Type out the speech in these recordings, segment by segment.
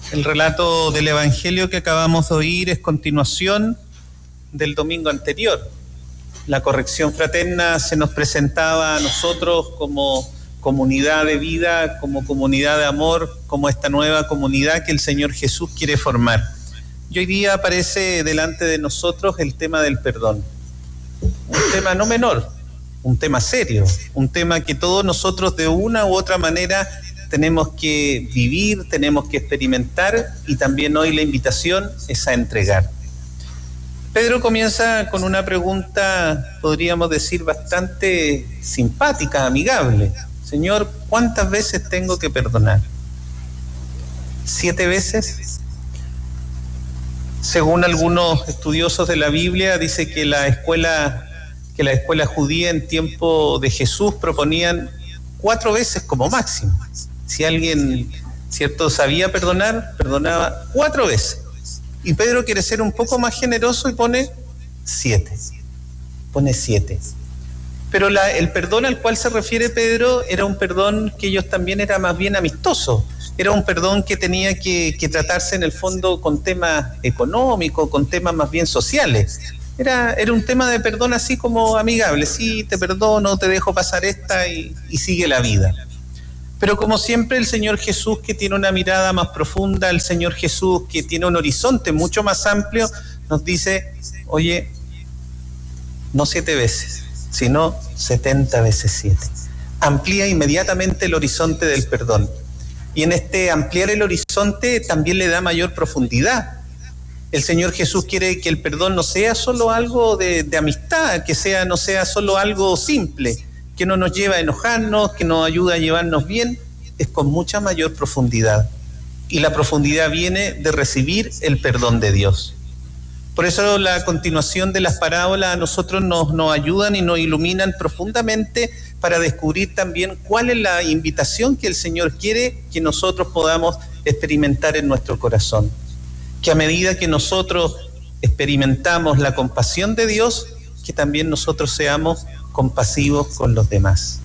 El relato del Evangelio que acabamos de oír es continuación del domingo anterior. La corrección fraterna se nos presentaba a nosotros como comunidad de vida, como comunidad de amor, como esta nueva comunidad que el Señor Jesús quiere formar. Y hoy día aparece delante de nosotros el tema del perdón. Un tema no menor, un tema serio, un tema que todos nosotros de una u otra manera tenemos que vivir, tenemos que experimentar, y también hoy la invitación es a entregar. Pedro comienza con una pregunta, podríamos decir, bastante simpática, amigable. Señor, ¿cuántas veces tengo que perdonar? ¿7 veces? Según algunos estudiosos de la Biblia, dice que la escuela judía en tiempo de Jesús proponían 4 veces como máximo. Si alguien, ¿cierto?, sabía perdonar, perdonaba 4 veces. Y Pedro quiere ser un poco más generoso y pone 7. Pone 7. Pero el perdón al cual se refiere Pedro era un perdón que ellos también era más bien amistoso. Era un perdón que tenía que tratarse en el fondo con temas económicos, con temas más bien sociales. Era un tema de perdón así como amigable. Sí, te perdono, te dejo pasar esta y sigue la vida. Pero como siempre el Señor Jesús, que tiene una mirada más profunda, el Señor Jesús que tiene un horizonte mucho más amplio, nos dice, oye, no 7 veces, sino 70 veces 7. Amplía inmediatamente el horizonte del perdón. Y en este ampliar el horizonte también le da mayor profundidad. El Señor Jesús quiere que el perdón no sea solo algo de amistad, que no sea solo algo simple, que no nos lleva a enojarnos, que nos ayuda a llevarnos bien, es con mucha mayor profundidad. Y la profundidad viene de recibir el perdón de Dios. Por eso la continuación de las parábolas a nosotros nos ayudan y nos iluminan profundamente para descubrir también cuál es la invitación que el Señor quiere que nosotros podamos experimentar en nuestro corazón. Que a medida que nosotros experimentamos la compasión de Dios, que también nosotros seamos compasivos con los demás.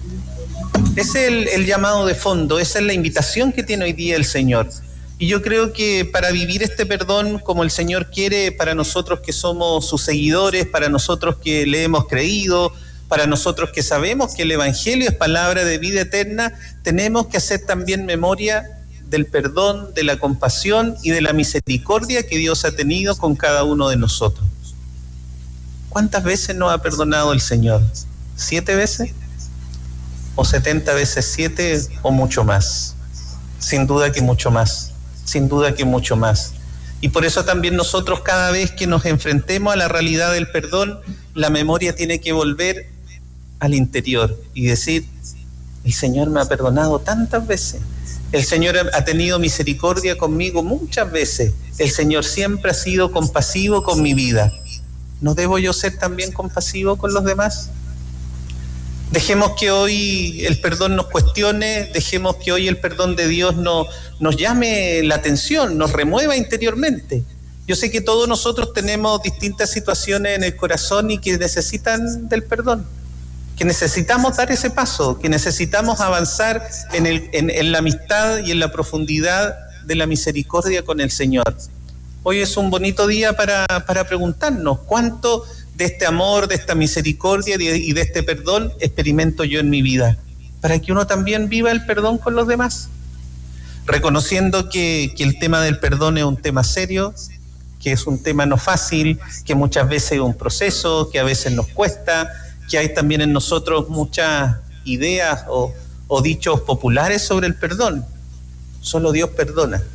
Ese es el llamado de fondo, esa es la invitación que tiene hoy día el Señor. Y yo creo que para vivir este perdón como el Señor quiere, para nosotros que somos sus seguidores, para nosotros que le hemos creído, para nosotros que sabemos que el Evangelio es palabra de vida eterna, tenemos que hacer también memoria del perdón, de la compasión y de la misericordia que Dios ha tenido con cada uno de nosotros. ¿Cuántas veces nos ha perdonado el Señor? ¿7 veces? ¿O 70 veces 7 o mucho más? Sin duda que mucho más, sin duda que mucho más. Y por eso también nosotros cada vez que nos enfrentemos a la realidad del perdón, la memoria tiene que volver al interior y decir, el Señor me ha perdonado tantas veces, el Señor ha tenido misericordia conmigo muchas veces, el Señor siempre ha sido compasivo con mi vida. ¿No debo yo ser también compasivo con los demás? Dejemos que hoy el perdón nos cuestione, dejemos que hoy el perdón de Dios nos llame la atención, nos remueva interiormente. Yo sé que todos nosotros tenemos distintas situaciones en el corazón y que necesitan del perdón, que necesitamos dar ese paso, que necesitamos avanzar en la amistad y en la profundidad de la misericordia con el Señor. Hoy es un bonito día para preguntarnos cuánto de este amor, de esta misericordia y de este perdón experimento yo en mi vida, para que uno también viva el perdón con los demás, reconociendo que el tema del perdón es un tema serio, que es un tema no fácil, que muchas veces es un proceso, que a veces nos cuesta, que hay también en nosotros muchas ideas o dichos populares sobre el perdón. Solo Dios perdona.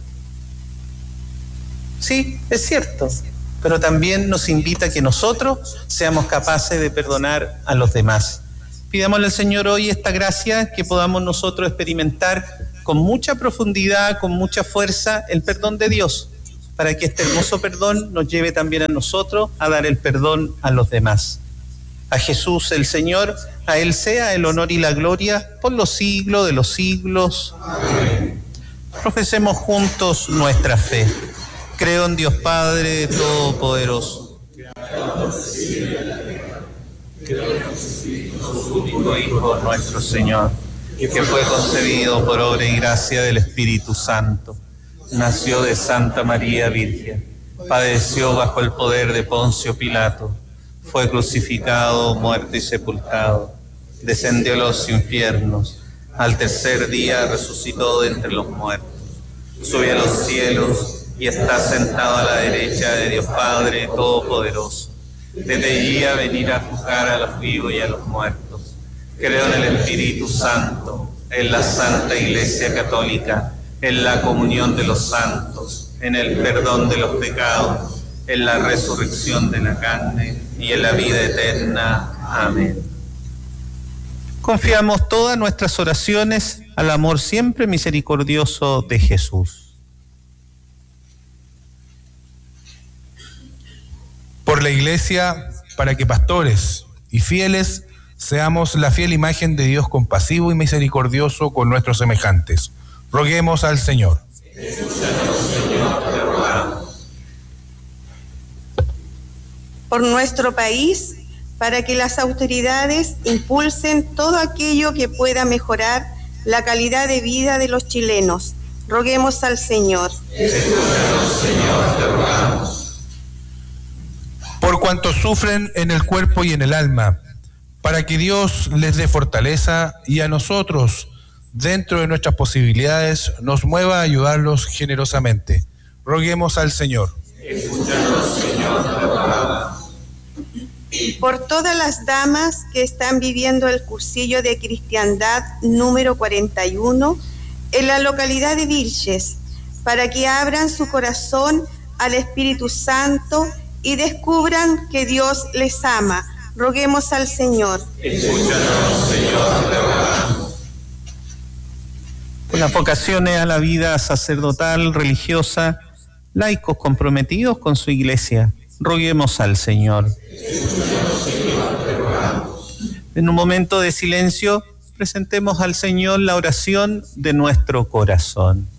Sí, es cierto, pero también nos invita a que nosotros seamos capaces de perdonar a los demás. Pidámosle al Señor hoy esta gracia, que podamos nosotros experimentar con mucha profundidad, con mucha fuerza, el perdón de Dios, para que este hermoso perdón nos lleve también a nosotros a dar el perdón a los demás. A Jesús el Señor, a Él sea el honor y la gloria por los siglos de los siglos. Amén. Profesemos juntos nuestra fe. Creo en Dios Padre Todopoderoso. Creo en su único Hijo, nuestro Señor, que fue concebido por obra y gracia del Espíritu Santo. nació de Santa María Virgen, padeció bajo el poder de Poncio Pilato, fue crucificado, muerto y sepultado, descendió a los infiernos, al tercer día resucitó de entre los muertos, subió a los cielos y está sentado a la derecha de Dios Padre Todopoderoso. Desde allí a venir a juzgar a los vivos y a los muertos. Creo en el Espíritu Santo, en la Santa Iglesia Católica, en la comunión de los santos, en el perdón de los pecados, en la resurrección de la carne y en la vida eterna. Amén. Confiamos todas nuestras oraciones al amor siempre misericordioso de Jesús. Por la Iglesia, para que pastores y fieles seamos la fiel imagen de Dios compasivo y misericordioso con nuestros semejantes. Roguemos al Señor. Por nuestro país, para que las autoridades impulsen todo aquello que pueda mejorar la calidad de vida de los chilenos. Roguemos al Señor. Escúchanos, Señor, te rogamos. Por cuantos sufren en el cuerpo y en el alma, para que Dios les dé fortaleza y a nosotros, dentro de nuestras posibilidades, nos mueva a ayudarlos generosamente. Roguemos al Señor. Escúchanos, Señor, te rogamos. Por todas las damas que están viviendo el cursillo de cristiandad número 41 en la localidad de Vilches, para que abran su corazón al Espíritu Santo y descubran que Dios les ama. Roguemos al Señor. Escúchanos, Señor, te rogamos. Con las vocaciones a la vida sacerdotal, religiosa, laicos comprometidos con su iglesia, roguemos al Señor. Escúchanos, Señor, te rogamos. En un momento de silencio, presentemos al Señor la oración de nuestro corazón.